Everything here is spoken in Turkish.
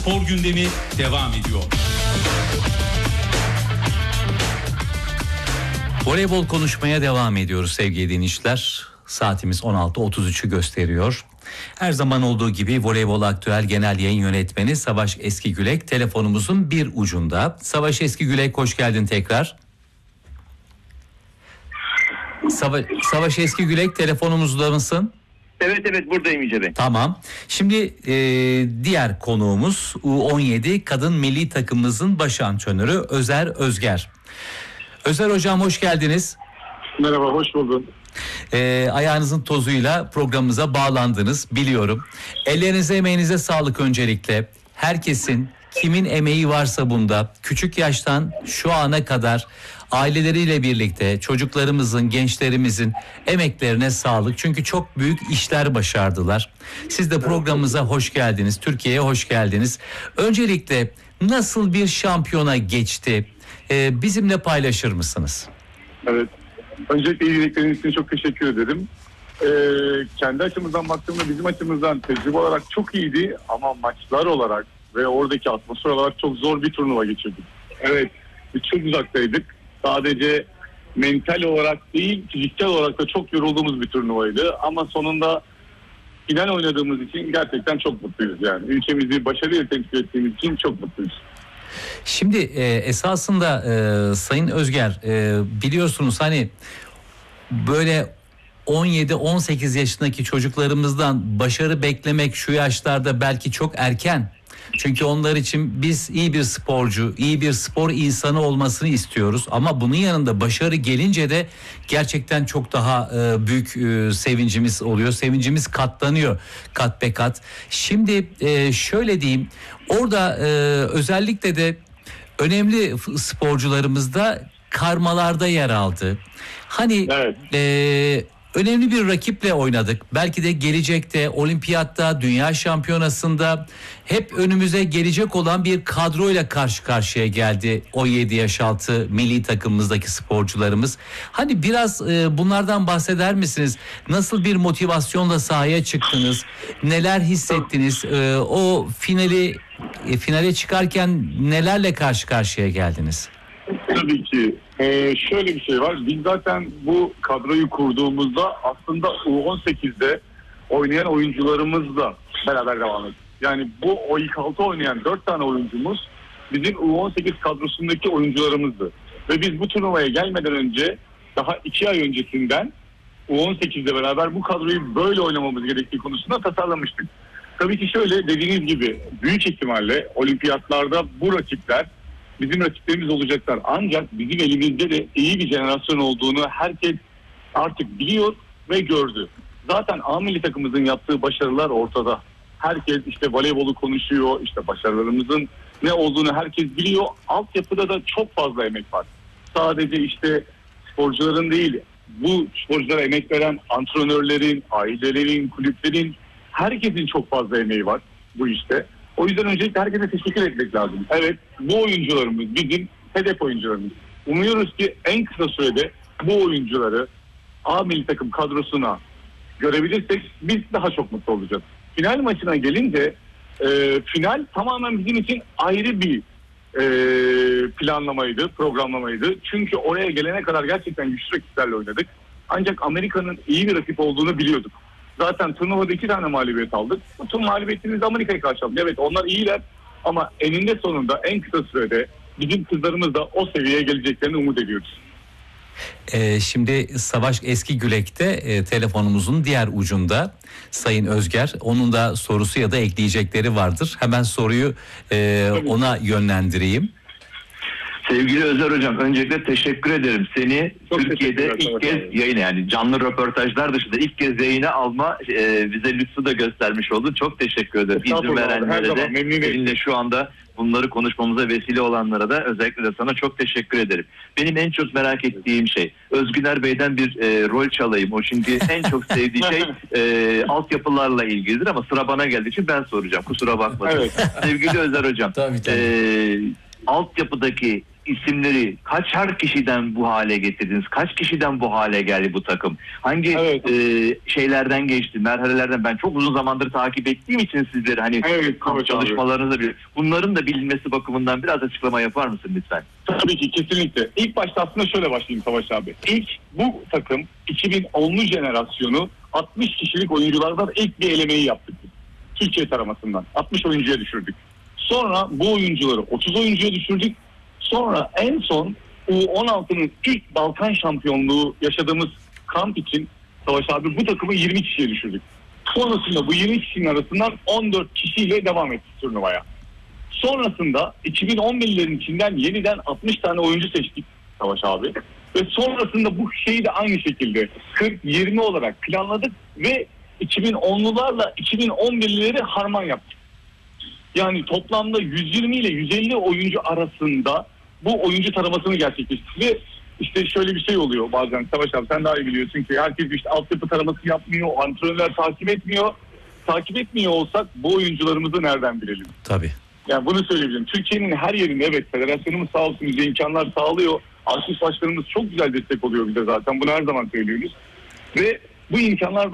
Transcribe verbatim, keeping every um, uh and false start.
spor gündemi devam ediyor. Voleybol konuşmaya devam ediyoruz sevgili dinleyiciler. Saatimiz on altı otuz üçü gösteriyor. Her zaman olduğu gibi Voleybol Aktüel Genel Yayın Yönetmeni Savaş Eskigülek telefonumuzun bir ucunda. Savaş Eskigülek, hoş geldin tekrar. Sava- Savaş Eskigülek, telefonumuzda mısın? Evet evet buradayım Yüce Bey. Tamam. Şimdi e, diğer konuğumuz U on yedi kadın milli takımımızın baş antrenörü Özer Özger. Özer hocam, hoş geldiniz. Merhaba, hoş buldum. E, ayağınızın tozuyla programımıza bağlandınız, biliyorum. Ellerinize, emeğinize sağlık öncelikle. Herkesin, kimin emeği varsa bunda, küçük yaştan şu ana kadar aileleriyle birlikte çocuklarımızın, gençlerimizin emeklerine sağlık. Çünkü çok büyük işler başardılar. Siz de programımıza hoş geldiniz. Türkiye'ye hoş geldiniz. Öncelikle nasıl bir şampiyona geçti? Ee, bizimle paylaşır mısınız? Evet. Öncelikle ilgilikleriniz için çok teşekkür ederim. Ee, kendi açımızdan baktığımda bizim açımızdan tecrübe olarak çok iyiydi ama maçlar olarak ve oradaki atmosfer olarak çok zor bir turnuva geçirdik. Evet, biz çok uzaktaydık. Sadece mental olarak değil, fiziksel olarak da çok yorulduğumuz bir turnuvaydı. Ama sonunda final oynadığımız için gerçekten çok mutluyuz yani. Ülkemizi başarıyla temsil ettiğimiz için çok mutluyuz. Şimdi e, esasında e, Sayın Özger, e, biliyorsunuz hani böyle on yedi on sekiz yaşındaki çocuklarımızdan başarı beklemek şu yaşlarda belki çok erken. Çünkü onlar için biz iyi bir sporcu, iyi bir spor insanı olmasını istiyoruz. Ama bunun yanında başarı gelince de gerçekten çok daha e, büyük e, sevincimiz oluyor. Sevincimiz katlanıyor kat be kat. Şimdi e, şöyle diyeyim, orada e, özellikle de önemli sporcularımız da karmalarda yer aldı. Hani Evet. e, önemli bir rakiple oynadık. Belki de gelecekte olimpiyatta, dünya şampiyonasında hep önümüze gelecek olan bir kadroyla karşı karşıya geldi on yedi yaş altı milli takımımızdaki sporcularımız. Hani biraz e, bunlardan bahseder misiniz? Nasıl bir motivasyonla sahaya çıktınız? Neler hissettiniz? E, o finali e, finale çıkarken nelerle karşı karşıya geldiniz? Tabii ki. Ee, şöyle bir şey var. Biz zaten bu kadroyu kurduğumuzda aslında U on sekizde oynayan oyuncularımızla beraber devam ettik. Yani bu o ilk altı oynayan dört tane oyuncumuz bizim U on sekiz kadrosundaki oyuncularımızdı. Ve biz bu turnuvaya gelmeden önce daha iki ay öncesinden U on sekizle beraber bu kadroyu böyle oynamamız gerektiği konusunda tasarlamıştık. Tabii ki şöyle, dediğiniz gibi büyük ihtimalle olimpiyatlarda bu rakipler bizim rakiplerimiz olacaklar. Ancak bizim elimizde de iyi bir jenerasyon olduğunu herkes artık biliyor ve gördü. Zaten A milli takımımızın yaptığı başarılar ortada. Herkes işte voleybolu konuşuyor, işte başarılarımızın ne olduğunu herkes biliyor. Altyapıda da çok fazla emek var. Sadece işte sporcuların değil, bu sporculara emek veren antrenörlerin, ailelerin, kulüplerin, herkesin çok fazla emeği var bu işte. O yüzden öncelikle herkese teşekkür etmek lazım. Evet, bu oyuncularımız bizim hedef oyuncularımız. Umuyoruz ki en kısa sürede bu oyuncuları A milli takım kadrosuna görebilirsek biz daha çok mutlu olacağız. Final maçına gelince e, final tamamen bizim için ayrı bir e, planlamaydı, programlamaydı. Çünkü oraya gelene kadar gerçekten güçlü rakiplerle oynadık. Ancak Amerika'nın iyi bir rakip olduğunu biliyorduk. Zaten turnuvada iki tane mağlubiyet aldık. Bu tüm mağlubiyetimizi Amerika'ya karşı aldık. Evet, onlar iyiler ama eninde sonunda en kısa sürede bizim kızlarımız da o seviyeye geleceklerini umut ediyoruz. Ee, şimdi Savaş Eskigülek de e, telefonumuzun diğer ucunda Sayın Özger. Onun da sorusu ya da ekleyecekleri vardır. Hemen soruyu e, ona yönlendireyim. Sevgili Özer Hocam, öncelikle teşekkür ederim. Seni Çok Türkiye'de ilk kez yayına, yani canlı röportajlar dışında ilk kez yayına alma e, bize lütfu da göstermiş oldu. Çok teşekkür ederim. İzin verenlere de, seninle şu anda bunları konuşmamıza vesile olanlara da özellikle de sana çok teşekkür ederim. Benim en çok merak ettiğim şey, Özgüner Bey'den bir e, rol çalayım. O çünkü en çok sevdiği şey e, altyapılarla ilgilidir ama sıra bana geldiği için ben soracağım. Kusura bakmayın. Evet. Sevgili Özer Hocam, Tabii, tabii. E, altyapıdaki isimleri kaçar kişiden bu hale getirdiniz? Kaç kişiden bu hale geldi bu takım? Hangi evet. e, şeylerden geçti, merhalelerden? Ben çok uzun zamandır takip ettiğim için sizleri hani evet, çalışmalarınızı da biliyorum. Bunların da bilinmesi bakımından biraz açıklama yapar mısın lütfen? Tabii ki, kesinlikle. İlk başta aslında şöyle başlayayım Savaş abi. İlk bu takım iki bin onlu jenerasyonu altmış kişilik oyunculardan ilk bir elemeyi yaptık. Türkiye taramasından. altmış oyuncuya düşürdük. Sonra bu oyuncuları otuz oyuncuya düşürdük. Sonra en son U on altının ilk Balkan şampiyonluğu yaşadığımız kamp için Savaş abi bu takımı yirmi kişiye düşürdük. Sonrasında bu yirmi kişinin arasından on dört kişiyle devam ettik turnuvaya. Sonrasında iki bin on birlerin içinden yeniden altmış tane oyuncu seçtik Savaş abi. Ve sonrasında bu şeyi de aynı şekilde kırk yirmi olarak planladık ve iki bin onlularla iki bin on birleri harman yaptık. Yani toplamda yüz yirmi ile yüz elli oyuncu arasında bu oyuncu taramasını gerçekleştirdik. Ve işte şöyle bir şey oluyor bazen Savaş abi, sen daha iyi biliyorsun ki herkes işte altyapı taraması yapmıyor, antrenörler takip etmiyor. Takip etmiyor olsak bu oyuncularımızı nereden bilelim? Tabii. Yani bunu söyleyebilirim. Türkiye'nin her yerinde evet federasyonumuz sağ olsun bize imkanlar sağlıyor. Arşiv başkanımız çok güzel destek oluyor bize zaten. Bunu her zaman söylüyoruz. Ve bu imkanlar